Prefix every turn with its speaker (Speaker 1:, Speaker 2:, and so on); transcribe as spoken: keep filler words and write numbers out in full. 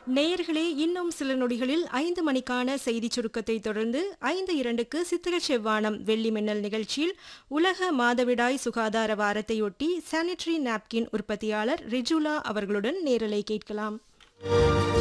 Speaker 1: நேயர்களே, இன்னும் சில நொடிகளில் ஐந்து மணிக்கான செய்திச் சுருக்கத்தை தொடர்ந்து ஐந்து இரண்டுக்கு சித்திர செவ்வானம் வெள்ளி மின்னல் நிகழ்ச்சியில் உலக மாதவிடாய் சுகாதார வாரத்தையொட்டி சானிட்டரி நாப்கின் உற்பத்தியாளர் ரிஜுலா அவர்களுடன் நேரலை கேட்கலாம்.